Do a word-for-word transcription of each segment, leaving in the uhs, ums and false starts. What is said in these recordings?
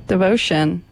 Devotion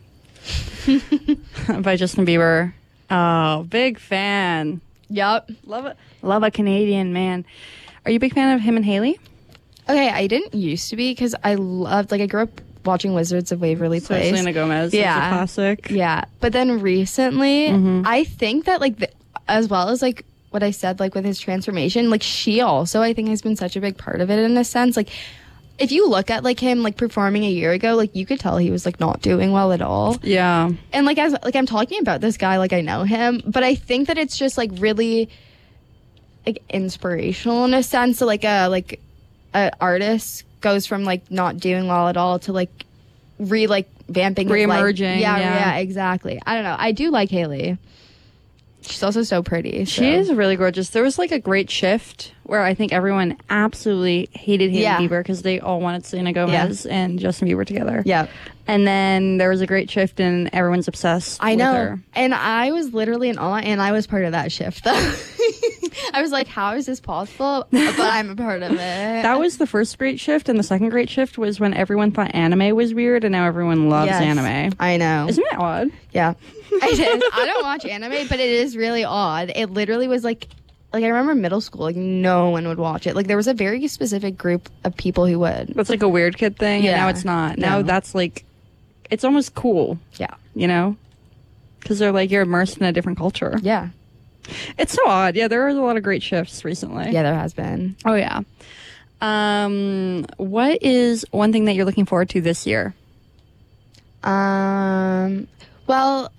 by Justin Bieber. Oh, big fan. Yep. Love it. Love a Canadian man. Are you a big fan of him and Haley? Okay, I didn't used to be because I loved, like, I grew up watching Wizards of Waverly So Place. Selena Gomez. Yeah. It's a classic. Yeah. But then recently, Mhm. I think that, like, the, as well as, like, what I said, like, with his transformation, like, she also, I think, has been such a big part of it in a sense. Like, if you look at, like, him, like, performing a year ago, like, you could tell he was, like, not doing well at all. Yeah. And, like, as, like, I'm talking about this guy, like, I know him, but I think that it's just, like, really, like, inspirational in a sense. So, like, a, like, a artist goes from, like, not doing well at all to, like, re, like, vamping his life. Re-emerging, Yeah, yeah. yeah, exactly. I don't know. I do like Haley. She's also so pretty. So. She is really gorgeous. There was like a great shift where I think everyone absolutely hated Haley Yeah. Bieber because they all wanted Selena Gomez and Justin Bieber together. Yeah. And then there was a great shift and everyone's obsessed I with know. her. And I was literally in awe, and I was part of that shift, though. I was like, how is this possible? But I'm a part of it. That was the first great shift, and the second great shift was when everyone thought anime was weird and now everyone loves Yes, anime. I know. Isn't that odd? Yeah. I did. I don't watch anime, but it is really odd. It literally was like, like I remember middle school, like no one would watch it. Like there was a very specific group of people who would. That's like a weird kid thing, and Yeah. now it's not. Now No. that's like, it's almost cool, Yeah. you know? Because they're like, you're immersed in a different culture. Yeah. It's so odd. Yeah, there was a lot of great shifts recently. Yeah, there has been. Oh, yeah. Um, what is one thing that you're looking forward to this year? Um, well,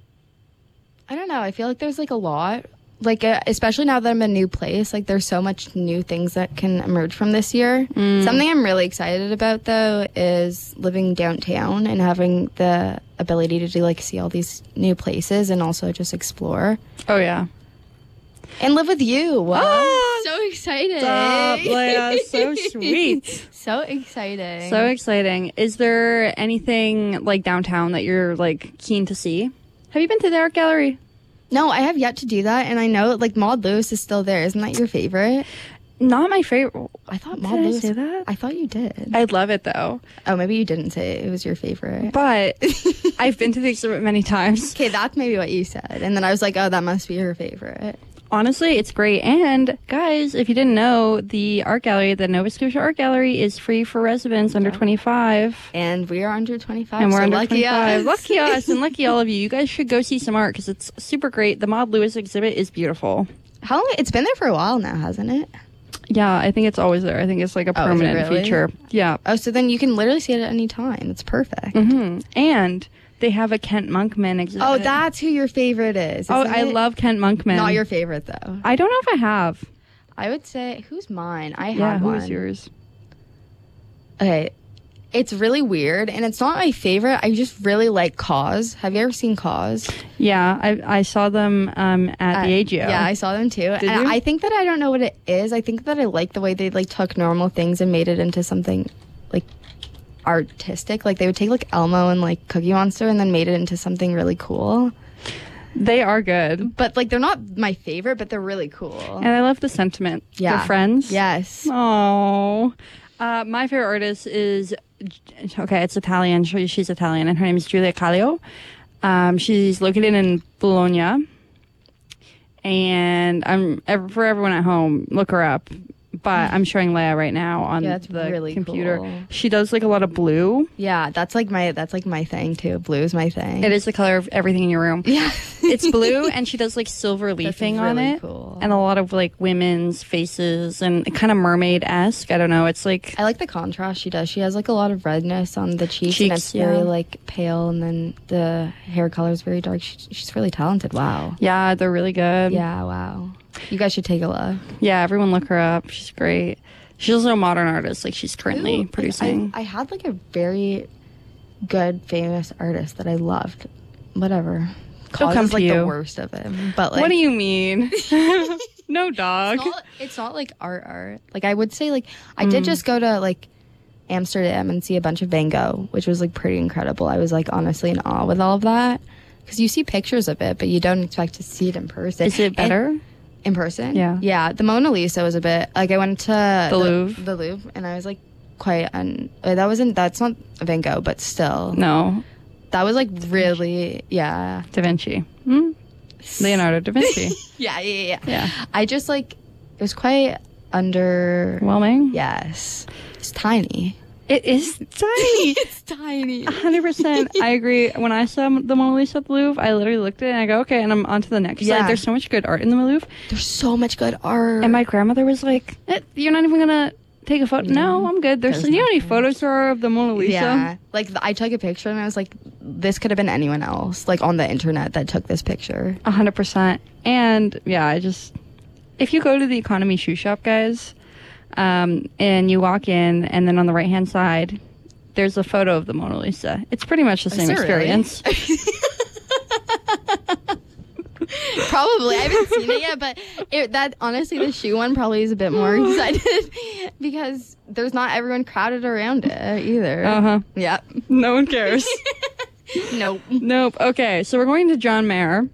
I don't know. I feel like there's like a lot. Like, uh, especially now that I'm in a new place, like there's so much new things that can emerge from this year. Something I'm really excited about, though, is living downtown and having the ability to do, like, see all these new places and also just explore. Oh, yeah. And live with you. Wow. Ah, so exciting. Stop, Leia. So sweet. So exciting. So exciting. Is there anything like downtown that you're like keen to see? Have you been to the art gallery? No, I have yet to do that. And I know, like, Maud Lewis is still there. Isn't that your favorite? Not my favorite. I thought Did Maud I Lewis. say that? I thought you did. I love it though, Oh, maybe you didn't say it was your favorite. but I've been to the exhibit many times. Okay, that's maybe what you said. And then I was like, oh, that must be her favorite. Honestly, it's great. And guys, if you didn't know, the art gallery, the Nova Scotia Art Gallery, is free for residents under twenty-five. And we are under twenty-five, And we're so under lucky twenty-five. us. Lucky us and lucky all of you. You guys should go see some art because it's super great. The Maud Lewis exhibit is beautiful. How long? It's been there for a while now, hasn't it? Yeah, I think it's always there. I think it's like a Oh, is it permanent really? feature. Yeah. Oh, so then you can literally see it at any time. It's perfect. hmm And they have a Kent Monkman exhibit. Oh, that's who your favorite is. Oh, isn't I it? love Kent Monkman. Not your favorite, though. I don't know if I have. I would say, who's mine? I Yeah, had one. who's yours? Okay. It's really weird, and it's not my favorite. I just really like Cause. Have you ever seen Cause? Yeah, I I saw them um, at the A G O. Yeah, I saw them too. Did and you? I think that I don't know what it is. I think that I like the way they like took normal things and made it into something like artistic. Like they would take like Elmo and like Cookie Monster and then made it into something really cool. They are good. But like they're not my favorite, but they're really cool. And I love the sentiment. Yeah. They're friends. Yes. Oh. Uh, my favorite artist is, okay, it's Italian. She- She's Italian, and her name is Giulia Kallio. Um, she's located in Bologna. And I'm ev- for everyone at home, look her up. But I'm showing Leia right now on Yeah, that's the really computer. cool. She does like a lot of blue. Yeah, that's like my that's like my thing too. Blue is my thing. It is the color of everything in your room. Yeah. It's blue, and she does like silver leafing on really it, cool. and a lot of like women's faces and kind of mermaid-esque. I don't know. It's like I like the contrast she does. She has like a lot of redness on the cheeks, and Cheeks, it's very yeah. like pale, and then the hair color is very dark. She, she's really talented. Wow. yeah, they're really good. Yeah. Wow. You guys should take a look. Yeah, everyone look her up. She's great. She's also a modern artist. Like she's currently Ooh, like, producing. I, I had like a very good famous artist that I loved. Whatever. Cause come is to like you. the worst of it. But like, what do you mean? No dog. It's not, it's not like art art. Like I would say like I did Mm. just go to like Amsterdam and see a bunch of Van Gogh, which was like pretty incredible. I was like honestly in awe with all of that because you see pictures of it, but you don't expect to see it in person. Is it And- better? in person? Yeah. Yeah. The Mona Lisa was a bit like I went to The Louvre. the Louvre, and I was like, quite un. uh, That wasn't. That's not Van Gogh, but still, No, that was like really. Yeah. Da Vinci. Hmm? Leonardo da Vinci. Yeah, yeah, yeah. Yeah. I just like it was quite under. Whelming? Yes, it's tiny. It is tiny. It's tiny. one hundred percent. I agree. When I saw the Mona Lisa at the Louvre, I literally looked at it and I go, okay, and I'm on to the next. Yeah. Like, there's so much good art in the Louvre. There's so much good art. And my grandmother was like, eh, you're not even going to take a photo? No, I'm good. There's, There's you know how many nothing. photos there are of the Mona Lisa? Yeah, like th- I took a picture and I was like, this could have been anyone else, like on the internet that took this picture. one hundred percent. And yeah, I just, if you go to the economy shoe shop, guys, um, and you walk in, and then on the right hand side, there's a photo of the Mona Lisa. It's pretty much the same there really? experience. Probably, I haven't seen it yet, but it, that honestly, the shoe one probably is a bit more excited because there's not everyone crowded around it either. Uh huh. Yeah. No one cares. Nope. Nope. Okay, so we're going to John Mayer.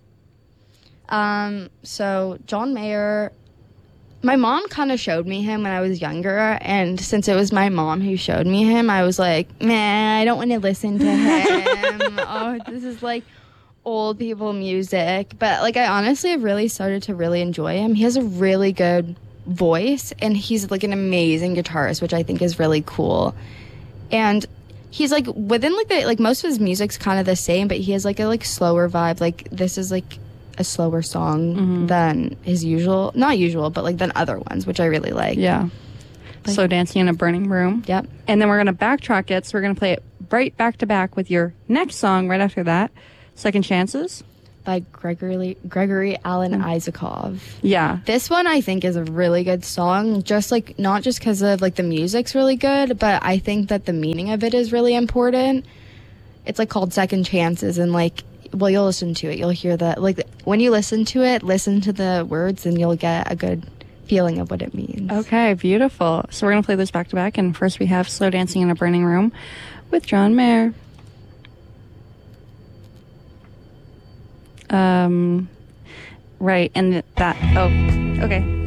Um. So John Mayer. My mom kind of showed me him when I was younger, and since it was my mom who showed me him, I was like, man, I don't want to listen to him. Oh, this is like old people music. But like, I honestly have really started to really enjoy him. He has a really good voice, and he's like an amazing guitarist, which I think is really cool. And he's like within like the like most of his music's kind of the same, but he has like a like slower vibe. Like this is like a slower song Mm-hmm. than his usual, not usual, but like than other ones, which I really like. Yeah. Slow Dancing in a Burning Room. Yep. And then we're going to backtrack it, so we're going to play it right back to back with your next song right after that, Second Chances. By Gregory Gregory Alan Isakov. Yeah. This one I think is a really good song, just like not just because of like the music's really good, but I think that the meaning of it is really important. It's like called Second Chances, and like, well, you'll listen to it, you'll hear that, like when you listen to it, listen to the words, and you'll get a good feeling of what it means. Okay, beautiful. So we're going to play this back to back, and first we have Slow Dancing in a Burning Room with John Mayer. Um, right, and that, oh, okay.